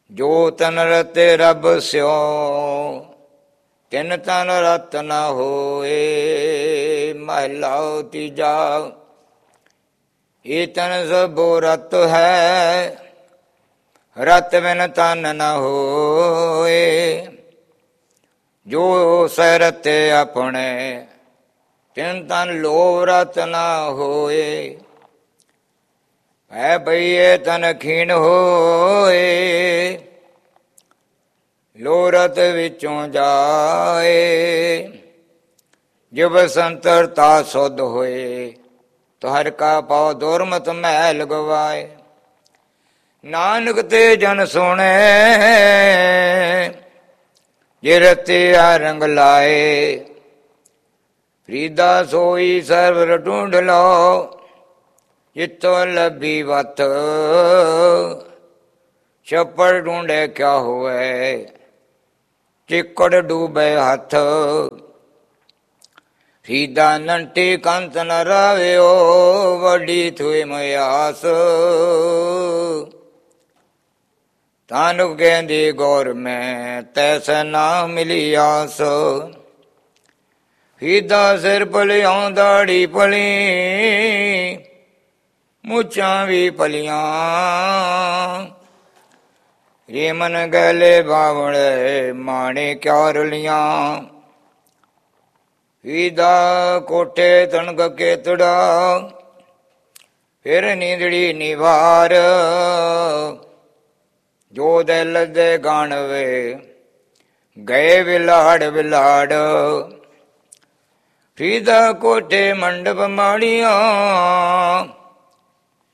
ਜੋ ਤਨ ਰਤੇ ਰੱਬ ਸਿਓ ਤਿਨ ਤਨ ਰਤ ਨ ਹੋਏ। ਮਹਲਾ ਤੀਜਾ। ਇਹ ਤਨ ਸਭੋ ਰਤ ਹੈ ਰਤ ਬਿਨ ਤਨ ਨ ਹੋਏ। ਜੋ ਸਹਿ ਰਤੇ ਆਪਣੇ ਤਿਨ ਤਨ ਲੋਭ ਰਤ ਨ ਹੋਏ। ਹੈ ਬਈਏ ਤਨ ਖੀਣ ਹੋਏ ਲੋ ਰਤ ਵਿੱਚੋਂ ਜਾਏ। ਜਿਵ ਸੰਤਰਤਾ ਸੁਧ ਹੋਏ ਤੋ ਹਰਿ ਕਾ ਪਾਉ ਦੁਰਮਤ ਮੈਲ ਗਵਾਏ। ਨਾਨਕ ਤੇ ਜਨ ਸੁਣੇ ਜੇ ਰਤਿਆ ਰੰਗ ਲਾਏ। ਫਰੀਦਾ ਸੋਈ ਸਰਵਰ ਢੂੰਢ ਲਓ ਜਿੱਤੋਂ ਲੱਭੀ ਵਤ। ਛੱਪੜ ਢੂੰਢੇ ਕਿਆ ਹੋਵੇ ਚਿੱਕੜ ਡੂਬੇ ਹੱਥ। ਫਰੀਦਾ ਨੰਟੀ ਕੰਤ ਨ ਰਾਵਿਓ ਵੱਡੀ ਥੁਈ ਮਿਆਸ। ਤਾਨੁ ਕਹਿੰਦੀ ਗੌਰ ਮੈਂ ਤੈਸੇ ਨਾ ਮਿਲੀ ਆਸ। ਫਰੀਦਾ ਸਿਰ ਭਲਿਆਉ ਦਾੜੀ ਭਲੀ ਮੁੱਛਾਂ ਵੀ ਭਲੀਆਂ। ਰੇਮਨ ਗਲੇ ਬਾਵਲੇ ਮਾਣੇ ਕਿਆ ਰਲੀਆਂ। ਫਰੀਦਾ ਕੋਠੇ ਤਣਕ ਕੇਤੜਾ ਫਿਰ ਨੀਂਦੜੀ ਨਿਵਾਰ। ਜੋ ਦਿਲ ਦੇ ਗਾਣਵੇ ਗਏ ਵਿਲਾੜ ਵਿਲਾੜ। ਫਰੀਦਾ ਕੋਠੇ ਮੰਡਪ ਮਾੜੀਆਂ